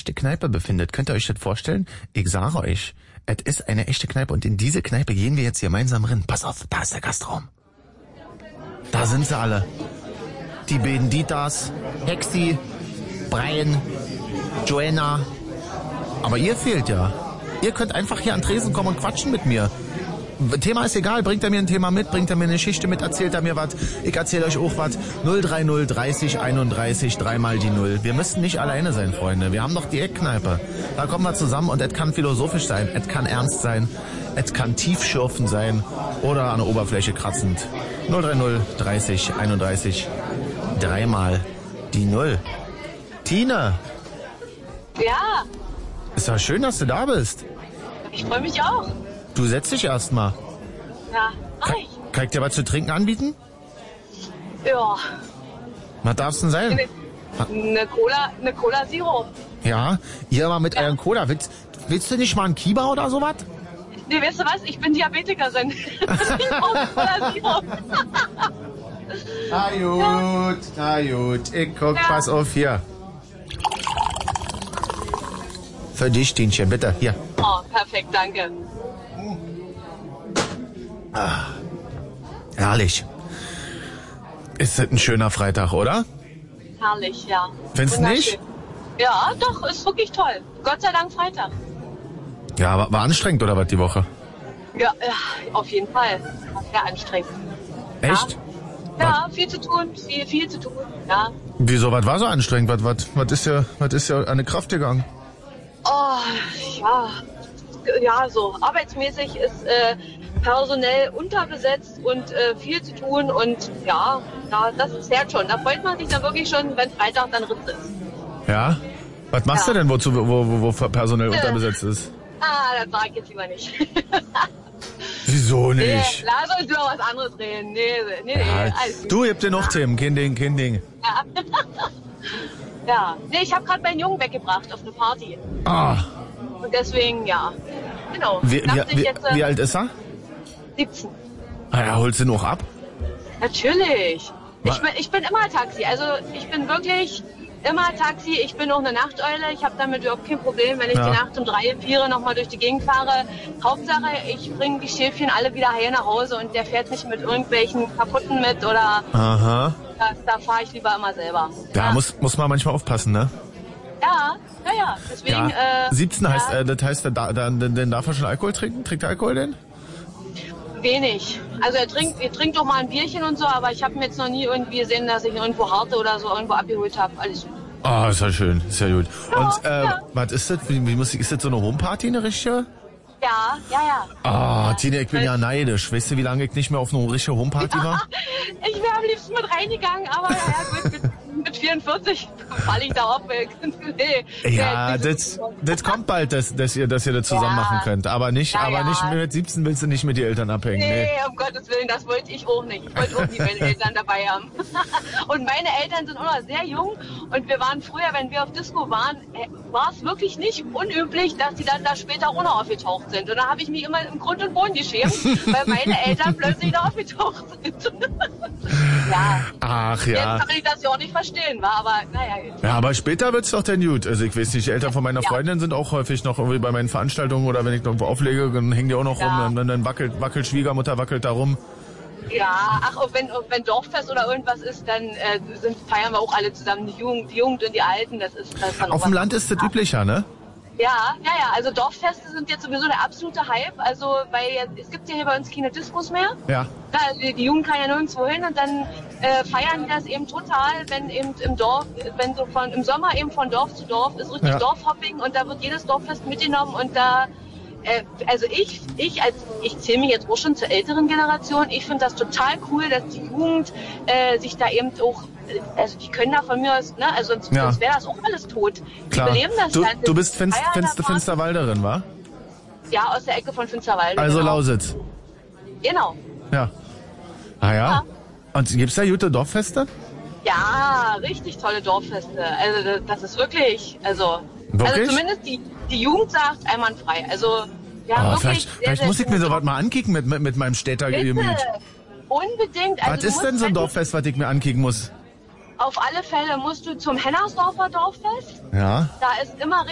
echte Kneipe befindet. Könnt ihr euch das vorstellen? Ich sage euch, es ist eine echte Kneipe und in diese Kneipe gehen wir jetzt gemeinsam rein. Pass auf, da ist der Gastraum. Da sind sie alle. Die beiden Dieters, Hexi, Brian, Joanna. Aber ihr fehlt ja. Ihr könnt einfach hier an Tresen kommen und quatschen mit mir. Thema ist egal, bringt er mir ein Thema mit, bringt er mir eine Geschichte mit, erzählt er mir was, ich erzähle euch auch was. 030 30 31 3 die 0. Wir müssen nicht alleine sein, Freunde. Wir haben doch die Eckkneipe. Da kommen wir zusammen und es kann philosophisch sein, es kann ernst sein, es kann tiefschürfend sein oder an der Oberfläche kratzend. 030 30 31 3 die 0. Tine! Ja. Ist doch schön, dass du da bist. Ich freue mich auch. Du setz dich erstmal. Ja, mach ich. Kann ich dir was zu trinken anbieten? Ja. Was darf's denn sein? Eine Cola Zero. Ja, ihr mal mit euren Cola. Willst du nicht mal einen Kiba oder sowas? Nee, weißt du was? Ich bin Diabetikerin. Ich brauche Cola Zero. Na gut. Ich guck, pass auf hier. Für dich, Dienchen, bitte, hier. Oh, perfekt, danke. Ah, herrlich. Ist das ein schöner Freitag, oder? Herrlich, ja. Findest du nicht? Ja, doch, ist wirklich toll. Gott sei Dank Freitag. Ja, war anstrengend, oder was, die Woche? Ja, auf jeden Fall. War sehr anstrengend. Echt? Ja, viel zu tun, viel zu tun, ja. Wieso, was war so anstrengend? Was ist ja an die Kraft gegangen? Oh, ja, so arbeitsmäßig ist personell unterbesetzt und viel zu tun und ja, das zerrt schon. Da freut man sich dann wirklich schon, wenn Freitag dann Ritze ist. Ja? Was machst du denn, wo personell unterbesetzt ist? Das sag ich jetzt lieber nicht. Wieso nicht? Nee, lass uns über was anderes reden. Nee, alles gut. Du, ihr habt ja noch Themen, kein Ding. Ja. Ja, nee, ich habe gerade meinen Jungen weggebracht auf eine Party. Ah. Und deswegen, ja, genau. Wie alt ist er? 17. Ah ja, holst du ihn auch ab? Natürlich. Ich bin immer Taxi. Also ich bin wirklich immer Taxi. Ich bin auch eine Nachteule. Ich habe damit überhaupt kein Problem, wenn ich die Nacht um 3, 4 nochmal durch die Gegend fahre. Hauptsache, ich bringe die Schäfchen alle wieder heil nach Hause und der fährt nicht mit irgendwelchen kaputten mit oder... Aha. Da fahre ich lieber immer selber. Ja, muss man manchmal aufpassen, ne? Ja. Deswegen, ja. 17 heißt, das heißt, dann darf er schon Alkohol trinken? Trinkt er Alkohol denn? Wenig. Also er trinkt doch mal ein Bierchen und so, aber ich habe mir jetzt noch nie irgendwie gesehen, dass ich ihn irgendwo harte oder so irgendwo abgeholt habe. Alles gut. Ah, ist ja schön, ist ja gut. Ja, und was ist das? Ist das so eine Homeparty, eine richtige? Ja. Ah, Tine, ich bin ja neidisch. Weißt du, wie lange ich nicht mehr auf eine richtige Homeparty war? Ich wäre am liebsten mit reingegangen, aber ja gut, mit 44 falle ich da auf. Ja, das kommt bald, dass ihr das zusammen machen könnt. Aber nicht mit 17 willst du nicht mit den Eltern abhängen. Nee, um Gottes Willen, das wollte ich auch nicht. Ich wollte auch nie meine Eltern dabei haben. Und meine Eltern sind auch noch sehr jung und wir waren früher, wenn wir auf Disco waren, war es wirklich nicht unüblich, dass die dann da später auch noch aufgetaucht sind. Und da habe ich mich immer im Grund und Boden geschämt, weil meine Eltern plötzlich da aufgetaucht sind. Ja. Ach ja. Jetzt kann ich das ja auch nicht verstehen, war, aber naja. Ja, aber später wird's doch dann gut. Also ich weiß nicht, die Eltern von meiner Freundin sind auch häufig noch irgendwie bei meinen Veranstaltungen oder wenn ich irgendwo auflege, dann hängen die auch noch rum, dann wackelt Schwiegermutter, wackelt da rum. Ja, ach, wenn Dorffest oder irgendwas ist, dann feiern wir auch alle zusammen, die Jugend und die Alten, das ist dann auf dem Land ist das üblicher, ne? Ja, also Dorffeste sind jetzt sowieso der absolute Hype, also weil es gibt ja hier bei uns keine Diskos mehr. Ja. Die Jugend kann ja nirgendwo hin und dann feiern die das eben total, wenn eben im Dorf, wenn so im Sommer eben von Dorf zu Dorf ist richtig Dorfhopping und da wird jedes Dorffest mitgenommen und da also ich zähle mich jetzt auch schon zur älteren Generation. Ich finde das total cool, dass die Jugend sich da eben auch, also die können da von mir aus, ne, also sonst wäre das auch alles tot. Klar. Die beleben das dann. Du bist Finsterwalderin, wa? Ja, aus der Ecke von Finsterwalde. Also genau. Lausitz. Genau. Ja. Ah ja? Und gibt's da gute Dorffeste? Ja, richtig tolle Dorffeste. Also das ist wirklich, also zumindest die Jugend sagt einwandfrei. Also ja, wirklich. Vielleicht muss ich mir sowas mal ankicken mit meinem Städtergemüt. Unbedingt. Also was ist denn so ein Dorffest, was ich mir ankicken muss? Auf alle Fälle musst du zum Hennersdorfer Dorffest. Ja. Da ist immer